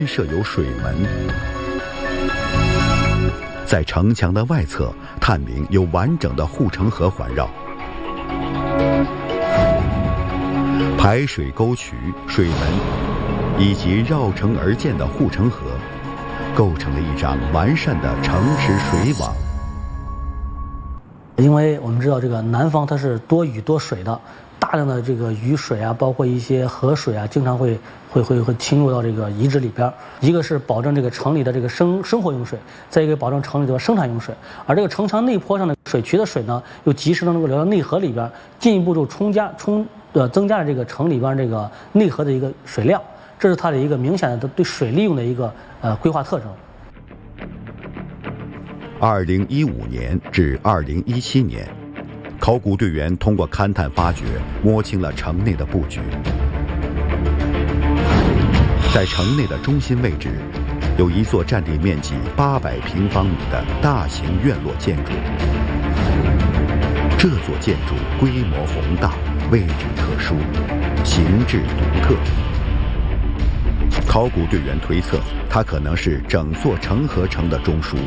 设有水门。在城墙的外侧，探明有完整的护城河环绕，排水沟渠、水门以及绕城而建的护城河，构成了一张完善的城池水网。 因为我们知道这个南方它是多雨多水的，大量的这个雨水啊，包括一些河水啊，经常会侵入到这个遗址里边。一个是保证这个城里的这个生活用水，再一个保证城里的生产用水。而这个城墙内坡上的水渠的水呢，又及时的能够流到内河里边，进一步就增加了这个城里边这个内河的一个水量。这是它的一个明显的对水利用的一个规划特征。 2015年至2017年，考古队员通过勘探发掘，摸清了城内的布局。在城内的中心位置，有一座占地面积800平方米的大型院落建筑。这座建筑规模宏大，位置特殊，形制独特。考古队员推测，它可能是整座城河城的中枢。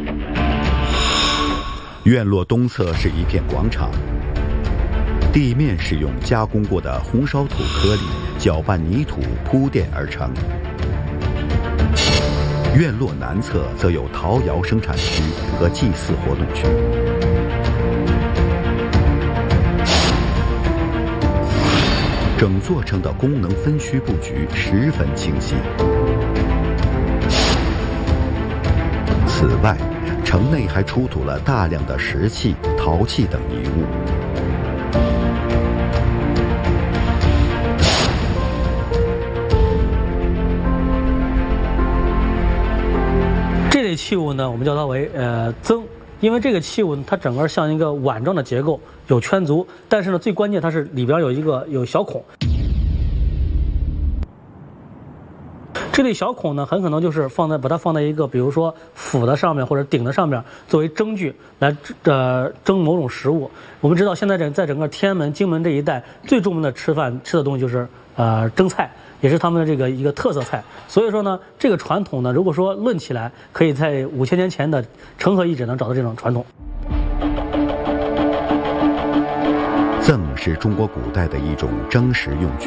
院落东侧是一片广场，地面是用加工过的红烧土颗粒搅拌泥土铺垫而成。院落南侧则有陶窑生产区和祭祀活动区。整座城的功能分区布局十分清晰。此外，城内还出土了大量的石器、陶器等遗物。 这类器物呢，我们叫它为曾，因为这个器物它整个像一个碗状的结构，有圈足，但是呢，最关键它是里边有小孔。这类小孔呢，很可能就是把它放在一个，比如说釜的上面或者鼎的上面，作为蒸具来蒸某种食物。我们知道现在在整个天安门、京门这一带，最著名的吃的东西就是蒸菜，也是他们的这个一个特色菜。所以说呢，这个传统呢，如果说论起来，可以在5000年前的城河遗址能找到这种传统。 甑是中国古代的一种蒸食用具。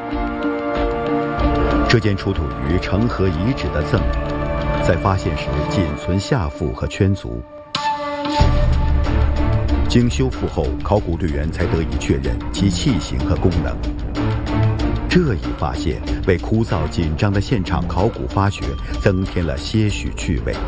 这件出土于城河遗址的甑，在发现时仅存下腹和圈足。经修复后，考古队员才得以确认其器型和功能。这一发现为枯燥紧张的现场考古发掘增添了些许趣味。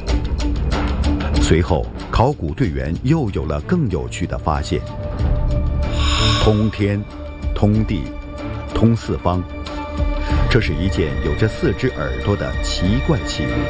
随后，考古队员又有了更有趣的发现：通天、通地、通四方。这是一件有着4只耳朵的奇怪器物。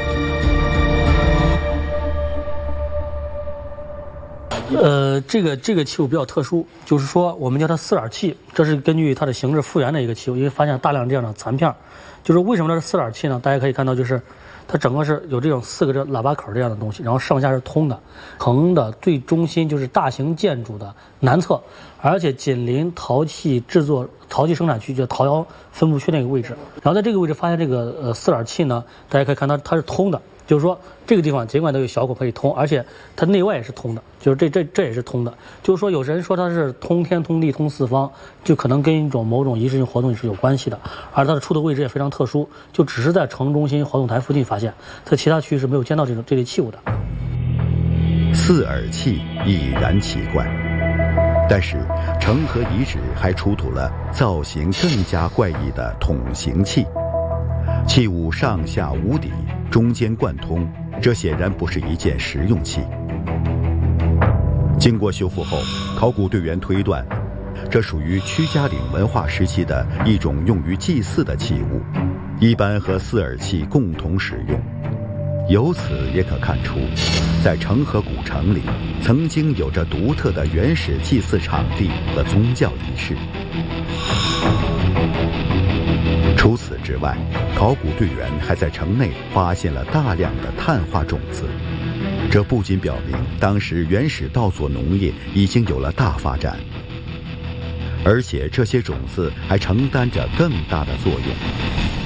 这个器物比较特殊，就是说我们叫它四耳器，这是根据它的形制复原的一个器物，因为发现大量这样的残片。就是为什么它是四耳器呢？大家可以看到，就是它整个是有这种4个喇叭口这样的东西，然后上下是通的，城的最中心就是大型建筑的南侧，而且紧邻陶器生产区，就陶窑分布区那个位置。然后在这个位置发现这个四耳器呢，大家可以看到它是通的，就是说这个地方尽管都有小孔可以通，而且它内外也是通的，就是这也是通的。就是说有人说它是通天、通地、通四方，就可能跟某种仪式性活动是有关系的。而它的出土位置也非常特殊，就只是在城中心活动台附近发现，在其他区域是没有见到这类器物的。 四耳器已然奇怪。但是，城河遗址还出土了造型更加怪异的筒形器，器物上下无底，中间贯通，这显然不是一件实用器。经过修复后，考古队员推断，这属于屈家岭文化时期的一种用于祭祀的器物，一般和四耳器共同使用。由此也可看出，在城河古城里曾经有着独特的原始祭祀场地和宗教仪式。除此之外，考古队员还在城内发现了大量的碳化种子，这不仅表明当时原始稻作农业已经有了大发展，而且这些种子还承担着更大的作用。